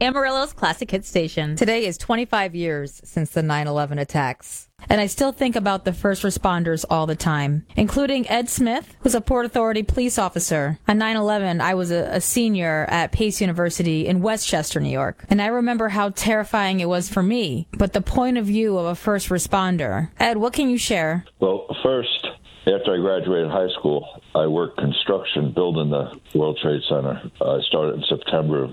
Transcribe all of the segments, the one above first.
Amarillo's classic hit station. Today is 25 years since the 9/11 attacks. And I still think about the first responders all the time, including Ed Smith, who's a Port Authority police officer. On 9/11, I was a senior at Pace University in Westchester, New York. And I remember how terrifying it was for me, but the point of view of a first responder. Ed, what can you share? Well, first, after I graduated high school, I worked construction building the World Trade Center. I started in September of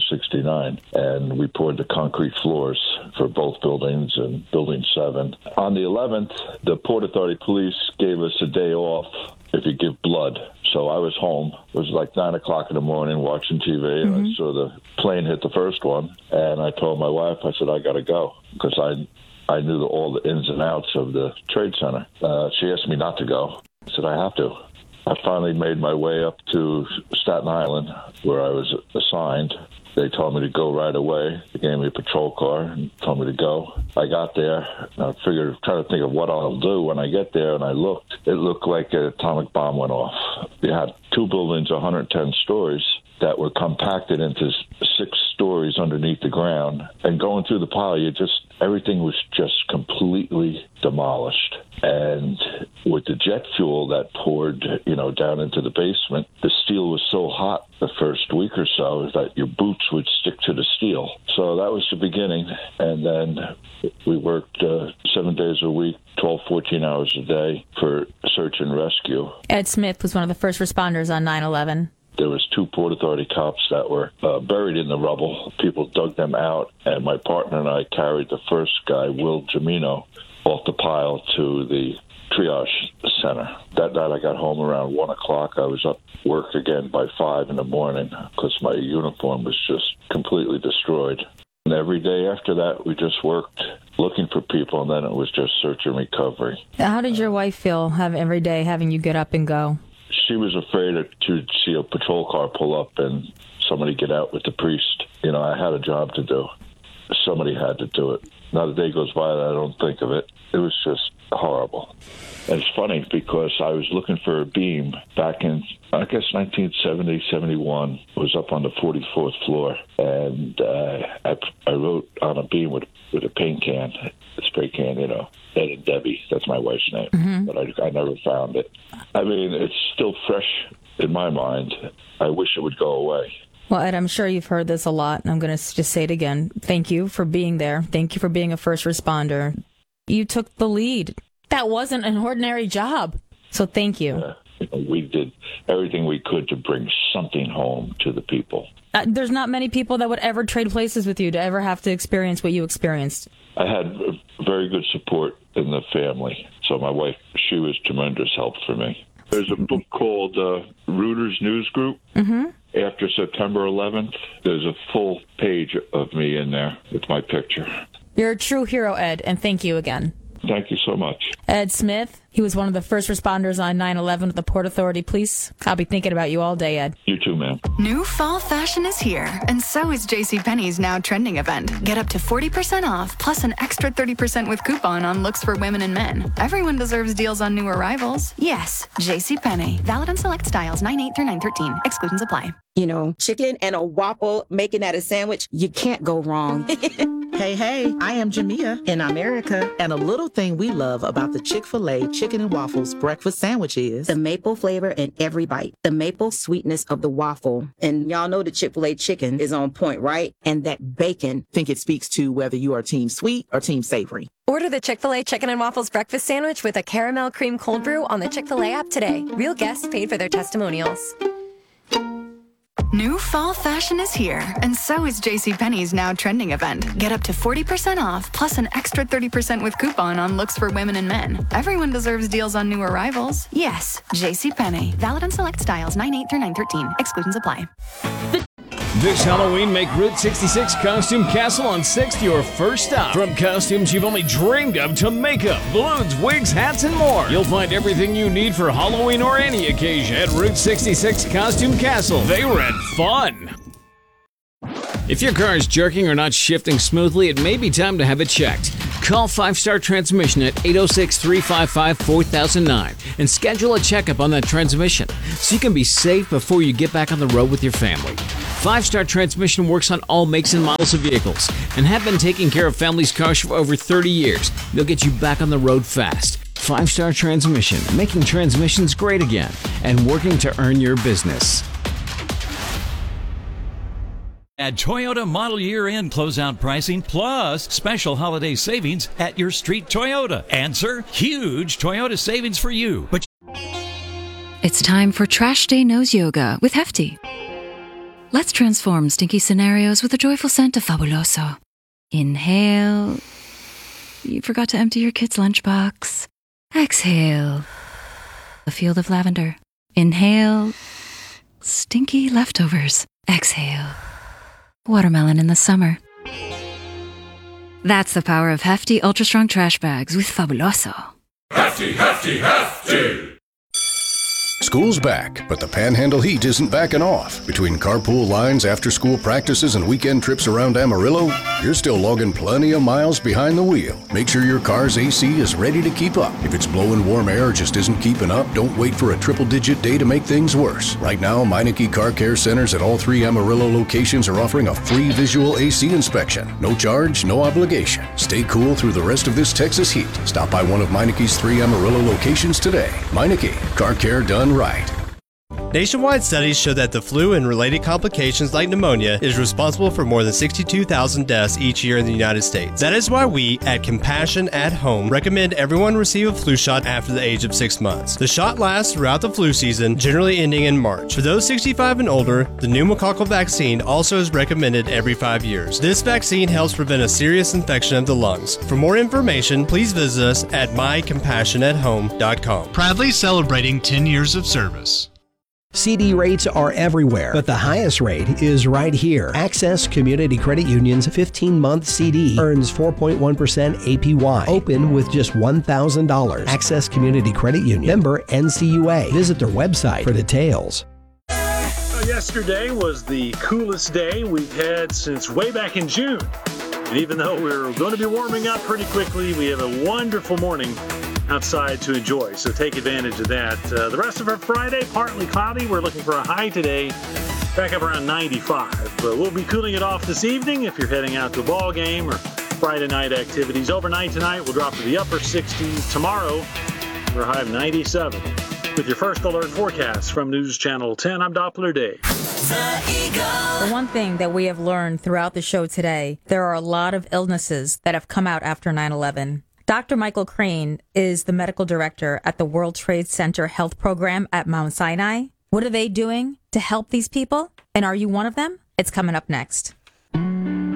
1969, and we poured the concrete floors for both buildings and Building 7. On the 11th, the Port Authority Police gave us a day off if you give blood. So I was home. It was like 9 o'clock in the morning watching TV, and I saw the plane hit the first one, and I told my wife, I said, I got to go, because I knew all the ins and outs of the Trade Center. She asked me not to go. I said, I have to. I finally made my way up to Staten Island, where I was assigned. They told me to go right away. They gave me a patrol car and told me to go. I got there, and I figured, trying to think of what I'll do. When I get there and I looked, it looked like an atomic bomb went off. You had two buildings, 110 stories, that were compacted into 6 stories underneath the ground. And going through the pile, everything was just completely demolished. And with the jet fuel that poured, down into the basement, the steel was so hot the first week or so that your boots would stick to the steel. So that was the beginning. And then we worked 7 days a week, 12, 14 hours a day for search and rescue. Ed Smith was one of the first responders on 9/11. There was 2 Port Authority cops that were buried in the rubble. People dug them out, and my partner and I carried the first guy, Will Jamino, off the pile to the triage center. That night I got home around 1 o'clock. I was up work again by 5 in the morning because my uniform was just completely destroyed. And every day after that, we just worked looking for people, and then it was just search and recovery. How did your wife feel every day having you get up and go? She was afraid to see a patrol car pull up and somebody get out with the priest. I had a job to do. Somebody had to do it. Not a day goes by that I don't think of it. It was just horrible. And it's funny because I was looking for a beam back in, 1970, 71. I was up on the 44th floor, and I wrote on a beam with a paint can, a spray can, Ed and Debbie. That's my wife's name. But I never found it. I mean, it's still fresh in my mind. I wish it would go away. Well, Ed, I'm sure you've heard this a lot, and I'm going to just say it again. Thank you for being there. Thank you for being a first responder. You took the lead. That wasn't an ordinary job. So thank you. We did everything we could to bring something home to the people. There's not many people that would ever trade places with you to ever have to experience what you experienced. I had very good support in the family. So my wife, she was tremendous help for me. There's a book called Reuters News Group. After September 11th, there's a full page of me in there with my picture. You're a true hero, Ed, and thank you again. Thank you so much. Ed Smith, he was one of the first responders on 9/11 with the Port Authority Police. I'll be thinking about you all day, Ed. You too, man. New fall fashion is here, and so is JCPenney's Now Trending event. Get up to 40% off, plus an extra 30% with coupon on looks for women and men. Everyone deserves deals on new arrivals. Yes, JCPenney. Valid on select styles 9/8 through 9/13. Exclusions apply. Chicken and a waffle, making that a sandwich, you can't go wrong. Hey, I am Jamia in America, and a little thing we love about the Chick-fil-A Chicken and Waffles breakfast sandwich is the maple flavor in every bite, the maple sweetness of the waffle. And y'all know the Chick-fil-A chicken is on point, right? And that bacon. think it speaks to whether you are team sweet or team savory. Order the Chick-fil-A Chicken and Waffles breakfast sandwich with a caramel cream cold brew on the Chick-fil-A app today. Real guests paid for their testimonials. New fall fashion is here, and so is JCPenney's Now Trending event. Get up to 40% off, plus an extra 30% with coupon on looks for women and men. Everyone deserves deals on new arrivals. Yes, JCPenney. Valid on select styles 9/8 through 9/13. Exclusions apply. This Halloween, make Route 66 Costume Castle on 6th your first stop. From costumes you've only dreamed of to makeup, balloons, wigs, hats, and more. You'll find everything you need for Halloween or any occasion at Route 66 Costume Castle. They rent fun. If your car is jerking or not shifting smoothly, it may be time to have it checked. Call 5 Star Transmission at 806-355-4009 and schedule a checkup on that transmission so you can be safe before you get back on the road with your family. Five Star Transmission works on all makes and models of vehicles and have been taking care of families' cars for over 30 years. They'll get you back on the road fast. 5 Star Transmission, making transmissions great again and working to earn your business. Add Toyota model year-end closeout pricing plus special holiday savings at your street Toyota. Answer, huge Toyota savings for you. But it's time for Trash Day Nose Yoga with Hefty. Let's transform stinky scenarios with a joyful scent of Fabuloso. Inhale. You forgot to empty your kid's lunchbox. Exhale. A field of lavender. Inhale. Stinky leftovers. Exhale. Watermelon in the summer. That's the power of Hefty Ultra Strong Trash Bags with Fabuloso. Hefty, Hefty, Hefty! School's back, but the Panhandle heat isn't backing off. Between carpool lines, after-school practices, and weekend trips around Amarillo, you're still logging plenty of miles behind the wheel. Make sure your car's AC is ready to keep up. If it's blowing warm air or just isn't keeping up, don't wait for a triple-digit day to make things worse. Right now, Meineke Car Care Centers at all 3 Amarillo locations are offering a free visual AC inspection. No charge, no obligation. Stay cool through the rest of this Texas heat. Stop by one of Meineke's 3 Amarillo locations today. Meineke, car care done right. Nationwide studies show that the flu and related complications like pneumonia is responsible for more than 62,000 deaths each year in the United States. That is why we, at Compassion at Home, recommend everyone receive a flu shot after the age of 6 months. The shot lasts throughout the flu season, generally ending in March. For those 65 and older, the pneumococcal vaccine also is recommended every 5 years. This vaccine helps prevent a serious infection of the lungs. For more information, please visit us at mycompassionathome.com. Proudly celebrating 10 years of service. CD rates are everywhere, but the highest rate is right here. Access Community Credit Union's 15-month CD earns 4.1% APY. Open with just $1,000. Access Community Credit Union. Member NCUA. Visit their website for details. Yesterday was the coolest day we've had since way back in June. And even though we're going to be warming up pretty quickly, we have a wonderful morning outside to enjoy, so take advantage of that. The rest of our Friday, partly cloudy. We're looking for a high today, back up around 95. But we'll be cooling it off this evening if you're heading out to a ball game or Friday night activities. Overnight tonight, we'll drop to the upper 60s. Tomorrow, we're a high of 97. With your first alert forecast from News Channel 10, I'm Doppler Dave. The one thing that we have learned throughout the show today, there are a lot of illnesses that have come out after 9/11. Dr. Michael Crane is the medical director at the World Trade Center Health Program at Mount Sinai. What are they doing to help these people? And are you one of them? It's coming up next.